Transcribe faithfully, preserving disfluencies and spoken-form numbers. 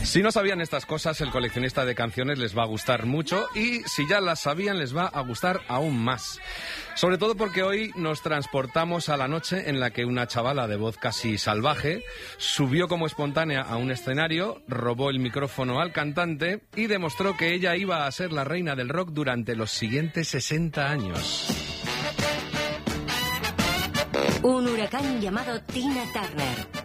Si no sabían estas cosas, el coleccionista de canciones les va a gustar mucho y si ya las sabían, les va a gustar aún más. Sobre todo porque hoy nos transportamos a la noche en la que una chavala de voz casi salvaje subió como espontánea a un escenario, robó el micrófono al cantante y demostró que ella iba a ser la reina del rock durante los siguientes sesenta años. Un huracán llamado Tina Turner.